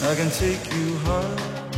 I can take you high.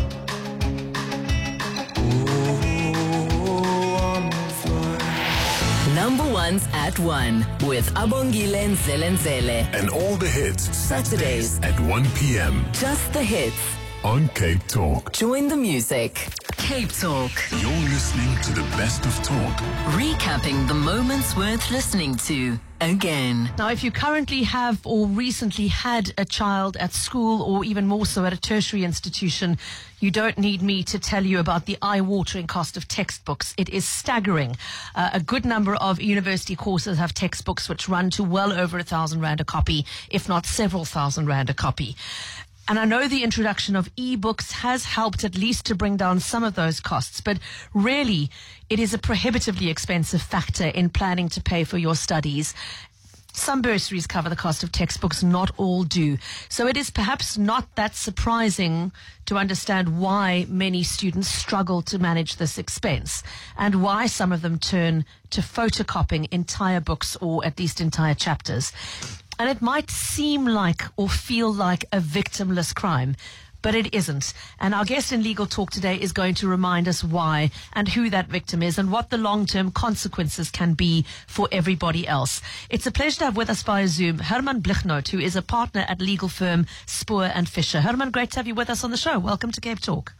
Oh, I'm on fire. Number ones at 1 with Abongile Nzelenzele. And all the hits. Saturdays at 1 p.m. Just the hits. on Cape Talk. Join the music. Cape Talk. You're listening to the best of talk. Recapping the moments worth listening to again. Now, if you currently have or recently had a child at school or even more so at a tertiary institution, you don't need me to tell you about the eye-watering cost of textbooks. It is staggering. A good number of university courses have textbooks which run to well over R1,000 a copy, if not several thousand rand a copy. And I know the introduction of e-books has helped at least to bring down some of those costs, but really it is a prohibitively expensive factor in planning to pay for your studies. Some bursaries cover the cost of textbooks, not all do. So it is perhaps not that surprising to understand why many students struggle to manage this expense and why some of them turn to photocopying entire books or at least entire chapters. And it might seem like or feel like a victimless crime, but it isn't. And our guest in Legal Talk today is going to remind us why and who that victim is and what the long-term consequences can be for everybody else. It's a pleasure to have with us via Zoom Herman Blichnout, who is a partner at legal firm Spoor and Fisher. Herman, great to have you with us on the show. Welcome to Cape Talk.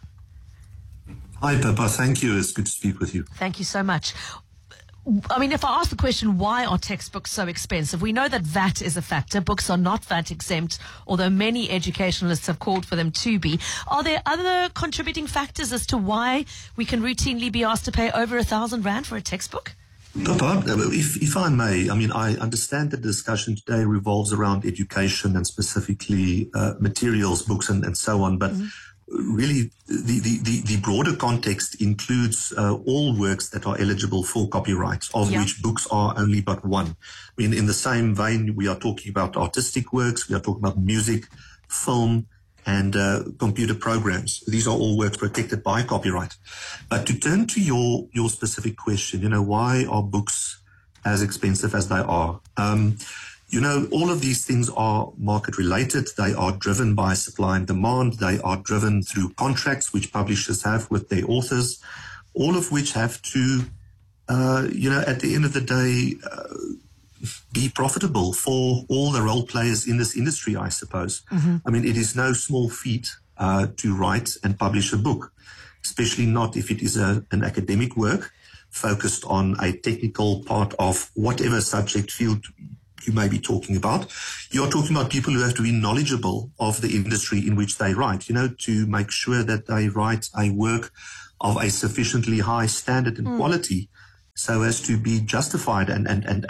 Hi, Pippa. Thank you. It's good to speak with you. Thank you so much. I mean, if I ask the question, why are textbooks so expensive? We know that VAT is a factor. Books are not VAT exempt, although many educationalists have called for them to be. Are there other contributing factors as to why we can routinely be asked to pay over R1,000 for a textbook? Pippa, if I may, I mean, I understand that the discussion today revolves around education and specifically materials, books and so on, but really, the broader context includes all works that are eligible for copyright, of which books are only but one. I mean, in the same vein, we are talking about artistic works, we are talking about music, film, and computer programs. These are all works protected by copyright. But to turn to your specific question, why are books as expensive as they are? All of these things are market related. They are driven by supply and demand. They are driven through contracts which publishers have with their authors, all of which have to, at the end of the day, be profitable for all the role players in this industry, I suppose. I mean, it is no small feat to write and publish a book, especially not if it is an academic work focused on a technical part of whatever subject field you may be talking about. You're talking about people who have to be knowledgeable of the industry in which they write, to make sure that they write a work of a sufficiently high standard and quality so as to be justified and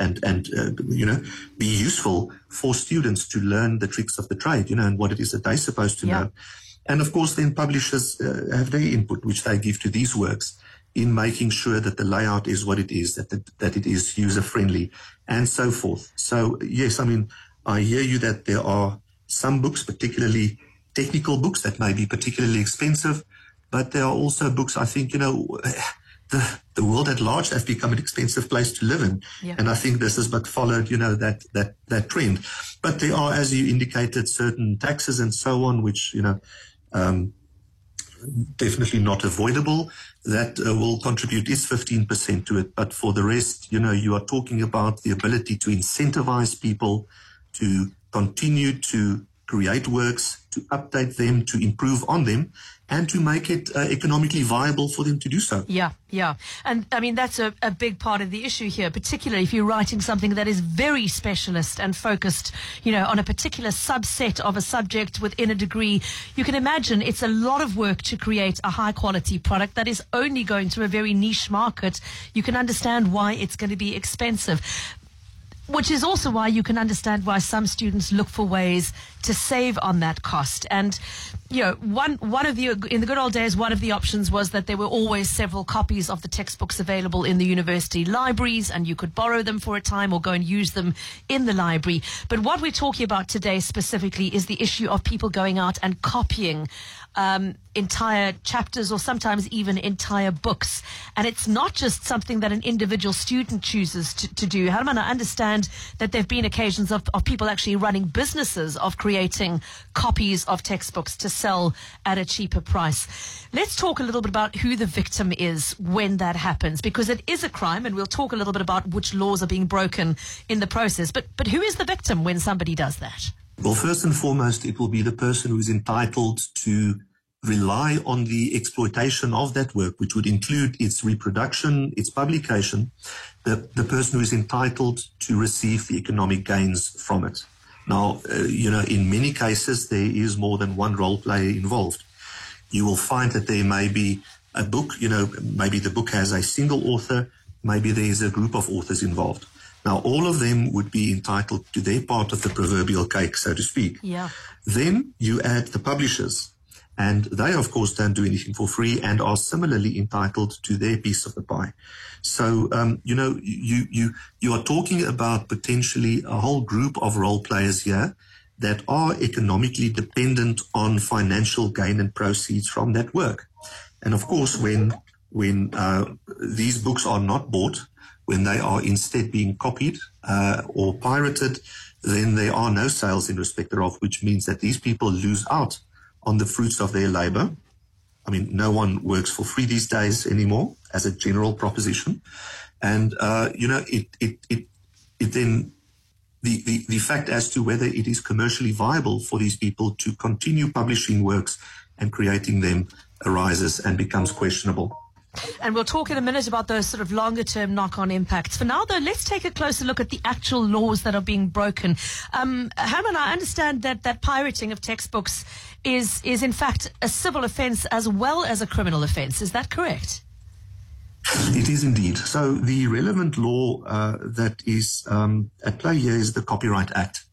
be useful for students to learn the tricks of the trade, and what it is that they're supposed to know. And of course, then publishers have their input, which they give to these works in making sure that the layout is what it is, that it is user-friendly, and so forth. So, yes, I mean, I hear you that there are some books, particularly technical books, that may be particularly expensive, but there are also books, I think, the world at large has become an expensive place to live in. And I think this has but followed, that trend. But there are, as you indicated, certain taxes and so on, which, definitely not avoidable. That will contribute is 15% to it. But for the rest, you are talking about the ability to incentivize people to continue to create works, to update them, to improve on them, and to make it economically viable for them to do so. Yeah. And I mean, that's a big part of the issue here, particularly if you're writing something that is very specialist and focused, on a particular subset of a subject within a degree. You can imagine it's a lot of work to create a high quality product that is only going to a very niche market. You can understand why it's going to be expensive. Which is also why you can understand why some students look for ways to save on that cost. And, one of in the good old days, one of the options was that there were always several copies of the textbooks available in the university libraries, and you could borrow them for a time or go and use them in the library. But what we're talking about today specifically is the issue of people going out and copying entire chapters or sometimes even entire books. And it's not just something that an individual student chooses to do. Herman, I understand understand that there have been occasions of people actually running businesses of creating copies of textbooks to sell at a cheaper price. Let's talk a little bit about who the victim is when that happens, because it is a crime, and we'll talk a little bit about which laws are being broken in the process. But who is the victim when somebody does that? Well, first and foremost, it will be the person who is entitled to rely on the exploitation of that work, which would include its reproduction, its publication, the person who is entitled to receive the economic gains from it. Now, in many cases, there is more than one role player involved. You will find that there may be a book, maybe the book has a single author, maybe there is a group of authors involved. Now, all of them would be entitled to their part of the proverbial cake, so to speak. Yeah. Then you add the publishers. And they, of course, don't do anything for free and are similarly entitled to their piece of the pie. So, you are talking about potentially a whole group of role players here that are economically dependent on financial gain and proceeds from that work. And of course, when these books are not bought, when they are instead being copied or pirated, then there are no sales in respect thereof, which means that these people lose out on the fruits of their labor. I mean, no one works for free these days anymore as a general proposition. And, it then, the fact as to whether it is commercially viable for these people to continue publishing works and creating them arises and becomes questionable. And we'll talk in a minute about those sort of longer-term knock-on impacts. For now, though, let's take a closer look at the actual laws that are being broken. Herman, I understand that pirating of textbooks is in fact a civil offence as well as a criminal offence. Is that correct? It is indeed. So the relevant law that is at play here is the Copyright Act.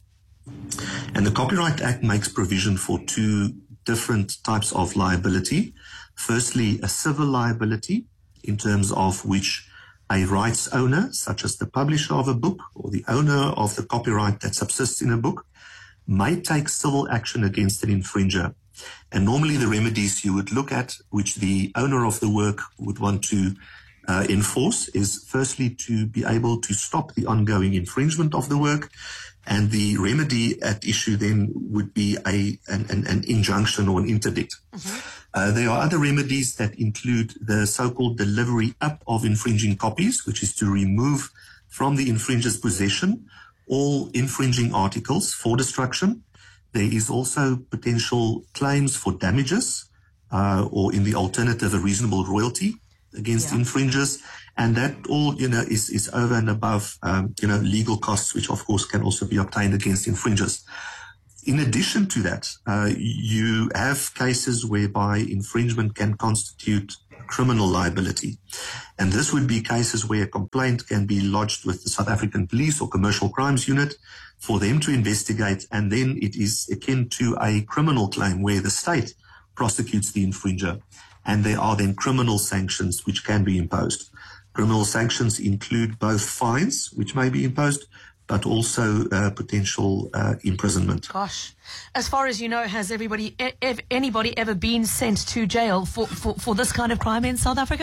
And the Copyright Act makes provision for two different types of liability. Firstly, a civil liability in terms of which a rights owner, such as the publisher of a book or the owner of the copyright that subsists in a book, may take civil action against an infringer. And normally the remedies you would look at, which the owner of the work would want to enforce, is firstly to be able to stop the ongoing infringement of the work. And the remedy at issue then would be an injunction or an interdict. Mm-hmm. There are other remedies that include the so-called delivery up of infringing copies, which is to remove from the infringer's possession all infringing articles for destruction. There is also potential claims for damages, or in the alternative, a reasonable royalty against infringers. And that all, is over and above, legal costs, which of course can also be obtained against infringers. In addition to that, you have cases whereby infringement can constitute criminal liability. And this would be cases where a complaint can be lodged with the South African Police or Commercial Crimes Unit for them to investigate. And then it is akin to a criminal claim where the state prosecutes the infringer. And there are then criminal sanctions which can be imposed. Criminal sanctions include both fines, which may be imposed, but also potential imprisonment. Gosh, as far as you know, has anybody ever been sent to jail for this kind of crime in South Africa?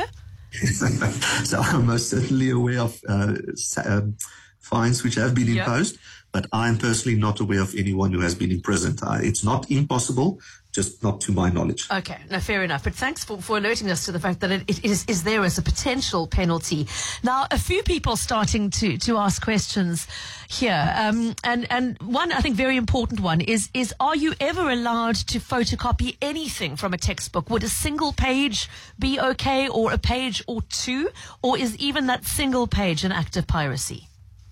So I'm most certainly aware of fines which have been imposed, but I'm personally not aware of anyone who has been imprisoned. It's not impossible, just not to my knowledge. Okay, no, fair enough. But thanks for alerting us to the fact that it is there as a potential penalty. Now, a few people starting to ask questions here. And one, I think, very important one is are you ever allowed to photocopy anything from a textbook? Would a single page be okay, or a page or two? Or is even that single page an act of piracy?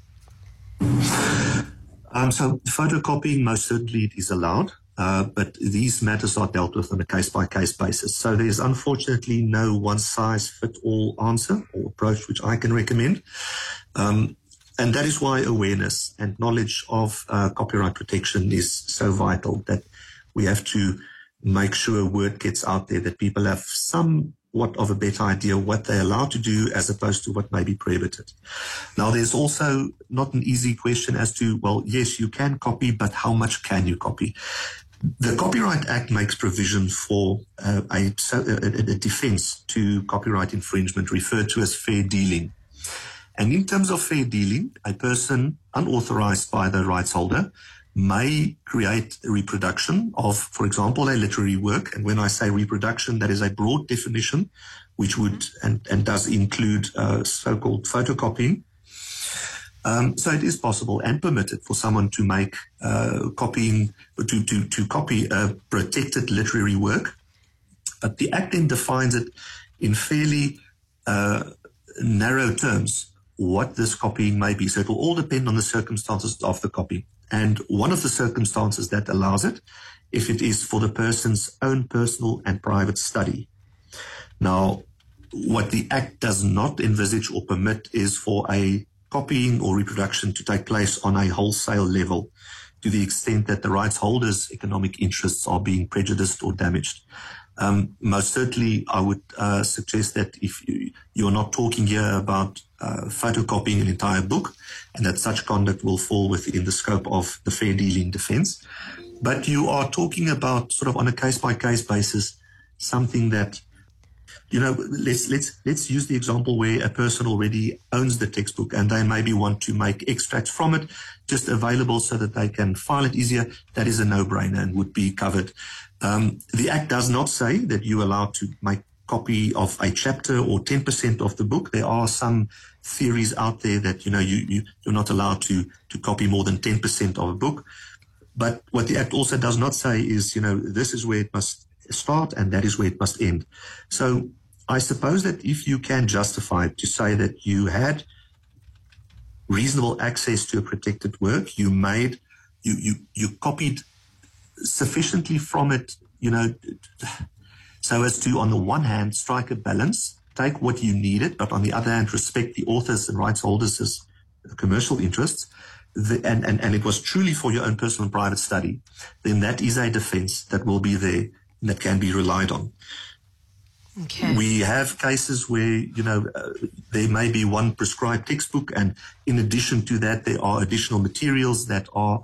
So photocopying, most certainly it is allowed. But these matters are dealt with on a case-by-case basis. So there's unfortunately no one-size-fit-all answer or approach which I can recommend. And that is why awareness and knowledge of copyright protection is so vital, that we have to make sure word gets out there, that people have somewhat of a better idea what they're allowed to do as opposed to what may be prohibited. Now, there's also not an easy question as to, well, yes, you can copy, but how much can you copy? The Copyright Act makes provision for a defense to copyright infringement referred to as fair dealing. And in terms of fair dealing, a person unauthorized by the rights holder may create a reproduction of, for example, a literary work. And when I say reproduction, that is a broad definition, which would and does include so-called photocopying. So it is possible and permitted for someone to make copy a protected literary work, but the Act then defines it in fairly narrow terms what this copying may be. So it will all depend on the circumstances of the copy. And one of the circumstances that allows it, if it is for the person's own personal and private study. Now, what the Act does not envisage or permit is for a copying or reproduction to take place on a wholesale level to the extent that the rights holder's economic interests are being prejudiced or damaged. Most certainly, I would suggest that if you're not talking here about photocopying an entire book, and that such conduct will fall within the scope of the fair dealing defense, but you are talking about sort of on a case-by-case basis, something that, you know, let's use the example where a person already owns the textbook and they maybe want to make extracts from it just available so that they can file it easier. That is a no-brainer and would be covered. The Act does not say that you're allowed to make copy of a chapter or 10% of the book. There are some theories out there that, you know, you're not allowed to copy more than 10% of a book. But what the Act also does not say is, you know, this is where it must start and that is where it must end. So I suppose that if you can justify it to say that you had reasonable access to a protected work, you copied sufficiently from it, you know, so as to, on the one hand, strike a balance, take what you needed, but on the other hand, respect the authors and rights holders' commercial interests, and it was truly for your own personal and private study, then that is a defense that will be there and that can be relied on. Okay. We have cases where, you know, there may be one prescribed textbook, and in addition to that, there are additional materials that are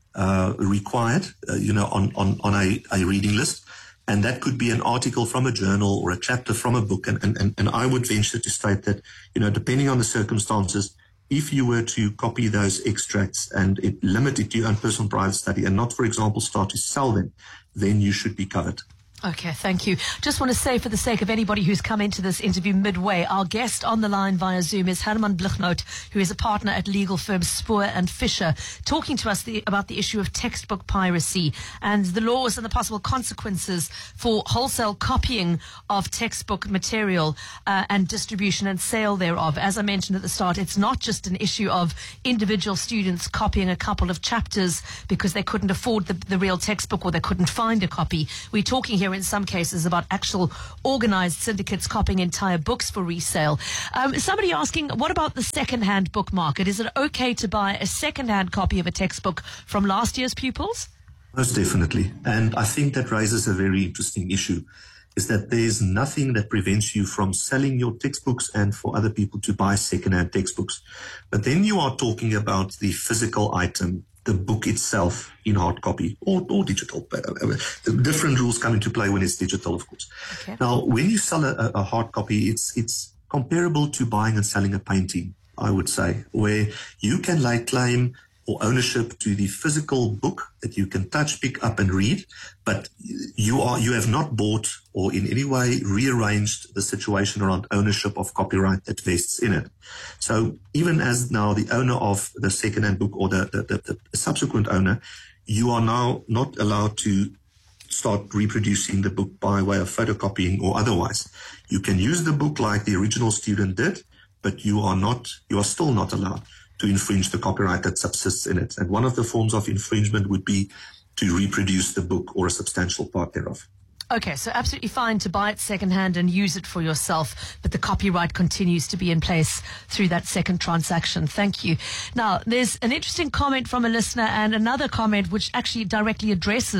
required, you know, on a reading list. And that could be an article from a journal or a chapter from a book. And I would venture to state that, you know, depending on the circumstances, if you were to copy those extracts and it limited to your own personal private study and not, for example, start to sell them, then you should be covered. Okay, thank you. Just want to say, for the sake of anybody who's come into this interview midway, our guest on the line via Zoom is Herman Blichnout, who is a partner at legal firm Spoor and Fisher, talking to us about the issue of textbook piracy and the laws and the possible consequences for wholesale copying of textbook material and distribution and sale thereof. As I mentioned at the start, it's not just an issue of individual students copying a couple of chapters because they couldn't afford the real textbook or they couldn't find a copy. We're talking here in some cases about actual organized syndicates copying entire books for resale. Somebody asking, what about the second-hand book market? Is it okay to buy a second-hand copy of a textbook from last year's pupils? Most definitely. And I think that raises a very interesting issue, is that there's nothing that prevents you from selling your textbooks and for other people to buy second-hand textbooks. But then you are talking about the physical item, the book itself in hard copy or digital. Different rules come into play when it's digital, of course. Okay. Now, when you sell a hard copy, it's comparable to buying and selling a painting, I would say, where you can lay claim or ownership to the physical book that you can touch, pick up and read, but you have not bought or in any way rearranged the situation around ownership of copyright that vests in it. So even as now the owner of the second-hand book or the subsequent owner, you are now not allowed to start reproducing the book by way of photocopying or otherwise. You can use the book like the original student did, but you are still not allowed to infringe the copyright that subsists in it. And one of the forms of infringement would be to reproduce the book or a substantial part thereof. Okay, so absolutely fine to buy it secondhand and use it for yourself, but the copyright continues to be in place through that second transaction. Thank you. Now, there's an interesting comment from a listener and another comment which actually directly addresses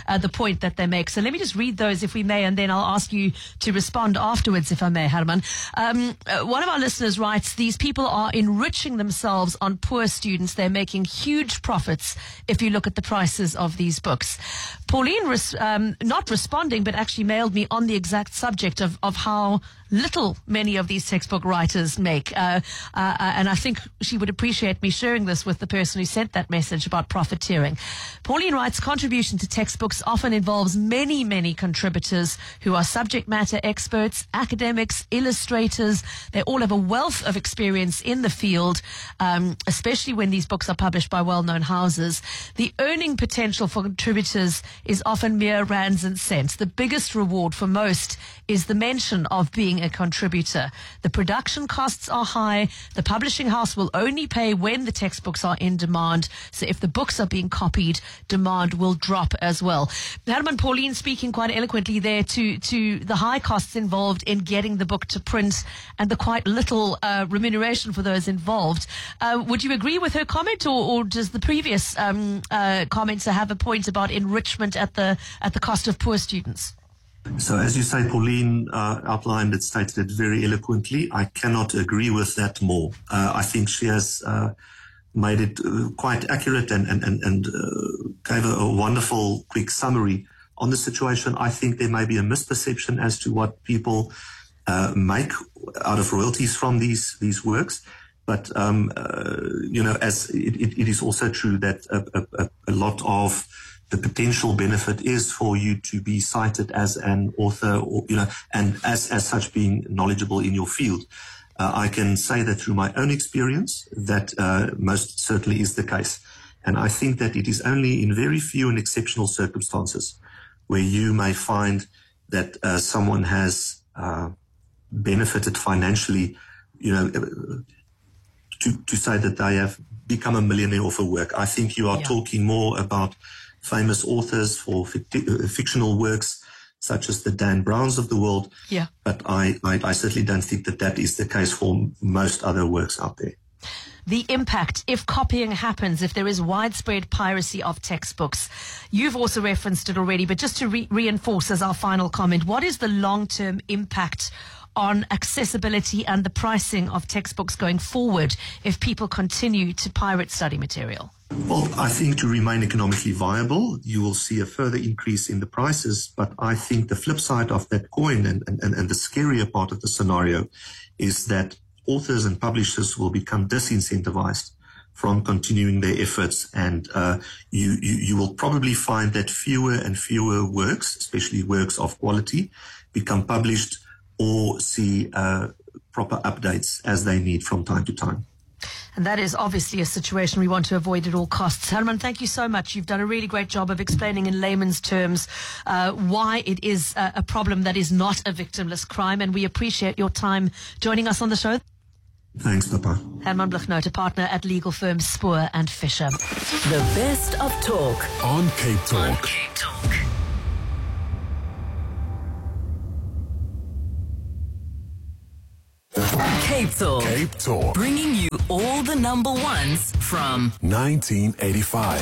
the point that they make. So let me just read those if we may, and then I'll ask you to respond afterwards if I may, Herman. One of our listeners writes, these people are enriching themselves on poor students. They're making huge profits if you look at the prices of these books. Pauline, not responding, but actually mailed me on the exact subject of how little many of these textbook writers make. And I think she would appreciate me sharing this with the person who sent that message about profiteering. Pauline writes, contribution to textbooks often involves many, many contributors who are subject matter experts, academics, illustrators. They all have a wealth of experience in the field, especially when these books are published by well-known houses. The earning potential for contributors is often mere rands and cents. The biggest reward for most is the mention of being a contributor. The production costs are high. The publishing house will only pay when the textbooks are in demand. So if the books are being copied, demand will drop as well. Herman, Pauline speaking quite eloquently there to the high costs involved in getting the book to print and the quite little remuneration for those involved. Would you agree with her comment, or does the previous commenter have a point about enrichment at the cost of poor students? So as you say, Pauline outlined it, stated it very eloquently. I cannot agree with that more. I think she has made it quite accurate and gave a wonderful quick summary on the situation. I think there may be a misperception as to what people make out of royalties from these works. But, as it is also true that a lot of the potential benefit is for you to be cited as an author, or, and as such being knowledgeable in your field. I can say that through my own experience that most certainly is the case. And I think that it is only in very few and exceptional circumstances where you may find that someone has benefited financially, to say that they have become a millionaire off a work. I think you are talking more about famous authors for fictional works, such as the Dan Browns of the world. Yeah. But I certainly don't think that is the case for most other works out there. The impact, if copying happens, if there is widespread piracy of textbooks. You've also referenced it already, but just to reinforce as our final comment, what is the long-term impact on accessibility and the pricing of textbooks going forward if people continue to pirate study material? Well, I think to remain economically viable, you will see a further increase in the prices. But I think the flip side of that coin and the scarier part of the scenario is that authors and publishers will become disincentivized from continuing their efforts. And you will probably find that fewer and fewer works, especially works of quality, become published or see proper updates as they need from time to time. And that is obviously a situation we want to avoid at all costs. Herman, thank you so much. You've done a really great job of explaining in layman's terms why it is a problem that is not a victimless crime, and we appreciate your time joining us on the show. Thanks, Papa. Herman Blignaut, a partner at legal firm Spoor and Fisher. The best of talk on Cape Talk. On Cape Talk. Cape Talk. Cape Talk. Bringing you all the number ones from 1985.